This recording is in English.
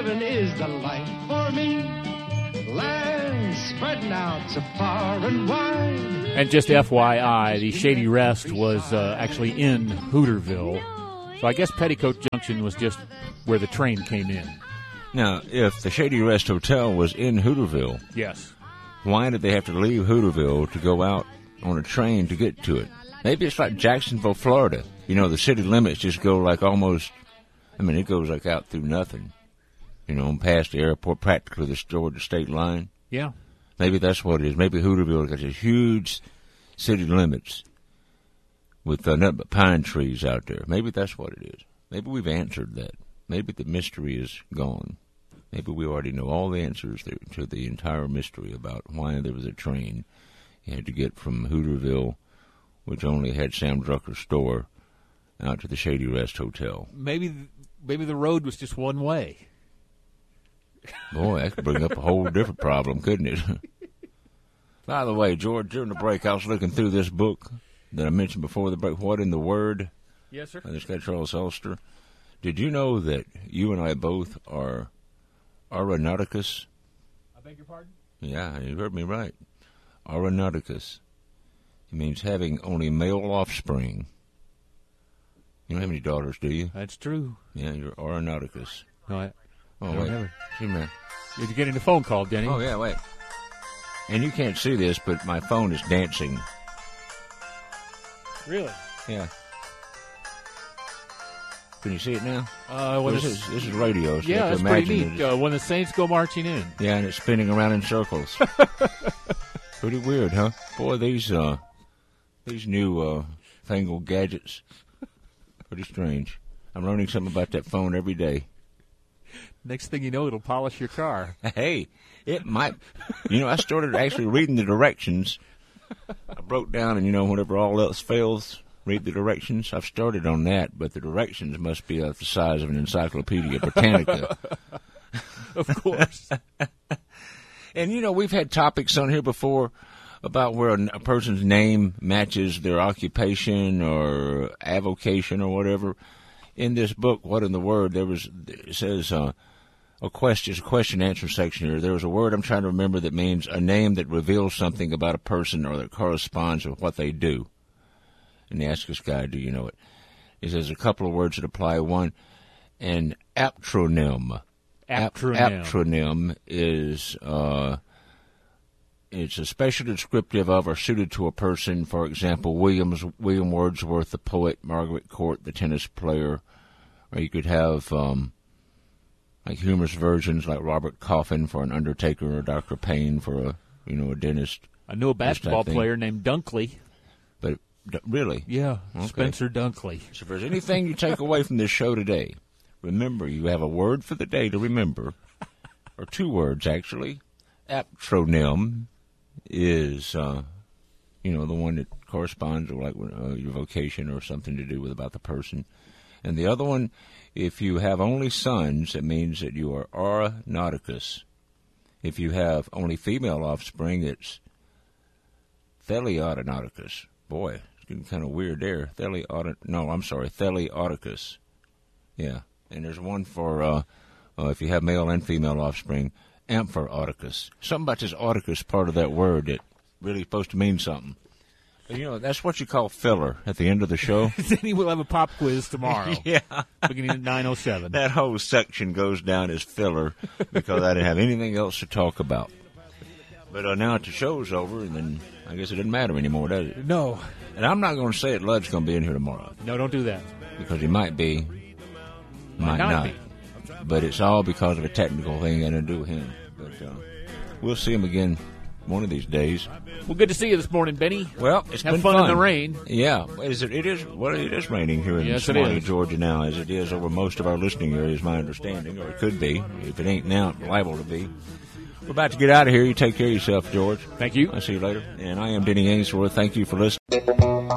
heaven is the life for me. Land spreading out so far and wide. And just FYI, the Shady Rest was actually in Hooterville. So I guess Petticoat Junction was just where the train came in. Now, if the Shady Rest Hotel was in Hooterville, yes, why did they have to leave Hooterville to go out on a train to get to it? Maybe it's like Jacksonville, Florida. You know, the city limits just go like almost, it goes like out through nothing. You know, past the airport, practically the Georgia state line. Yeah. Maybe that's what it is. Maybe Hooterville got these huge city limits with nothing but pine trees out there. Maybe that's what it is. Maybe we've answered that. Maybe the mystery is gone. Maybe we already know all the answers to the entire mystery about why there was a train you had to get from Hooterville, which only had Sam Drucker's store, out to the Shady Rest Hotel. Maybe the road was just one way. Boy, that could bring up a whole different problem, couldn't it? By the way, George, during the break, I was looking through this book that I mentioned before the break, What in the Word? Yes, sir. By this guy, Charles Elster. Did you know that you and I both are Aeronauticus? I beg your pardon? Yeah, you heard me right. Aeronauticus. It means having only male offspring. You don't have any daughters, do you? That's true. Yeah, you're Aeronauticus. No, I don't wait. Have it. See, man. You're getting a phone call, Denny. Oh, yeah, wait. And you can't see this, but my phone is dancing. Really? Yeah. Can you see it now? This is radio. So yeah, that's pretty neat. When the Saints go marching in. Yeah, and it's spinning around in circles. Pretty weird, huh? Boy, these new fangled gadgets, pretty strange. I'm learning something about that phone every day. Next thing you know, it'll polish your car. Hey, it might. I started actually reading the directions. I broke down, and whenever all else fails, read the directions. I've started on that, but the directions must be the size of an Encyclopedia Britannica. Of course. And, we've had topics on here before about where a person's name matches their occupation or avocation or whatever. In this book, What in the Word, it says a question answer section here. There was a word I'm trying to remember that means a name that reveals something about a person or that corresponds with what they do. And they ask this guy, do you know it? He says a couple of words that apply. One, an aptronym. Aptronym is it's a special descriptive of or suited to a person. For example, William Wordsworth, the poet, Margaret Court, the tennis player. Or you could have like humorous versions like Robert Coffin for an undertaker or Dr. Payne for a dentist. I know a basketball player named Dunkley. But really? Yeah, okay. Spencer Dunkley. So if there's anything you take away from this show today, remember you have a word for the day to remember, or two words actually. Aptronym is, the one that corresponds to like your vocation or something to do with about the person. And the other one, if you have only sons, it means that you are Aeronauticus. If you have only female offspring, it's Theleaeronauticus. Boy, it's getting kind of weird there. Theleaeroticus. Yeah. And there's one for if you have male and female offspring, Amphiroticus. Something about this Auticus part of that word that really supposed to mean something. But, that's what you call filler at the end of the show. Then we'll have a pop quiz tomorrow. Yeah. Beginning at 9:07. That whole section goes down as filler because I didn't have anything else to talk about. But now that the show's over, and then I guess it doesn't matter anymore, does it? No. And I'm not going to say that Lud's going to be in here tomorrow. No, don't do that. Because he might be, might not. But it's all because of a technical thing that had to do with him. But we'll see him again one of these days. Well, good to see you this morning, Benny. Well, it's Have been fun in the rain. Yeah. It is raining here in Smiley, Georgia now, as it is over most of our listening areas, my understanding, or it could be. If it ain't now, it's liable to be. We're about to get out of here. You take care of yourself, George. Thank you. I'll see you later. And I am Denny Ainsworth. Thank you for listening.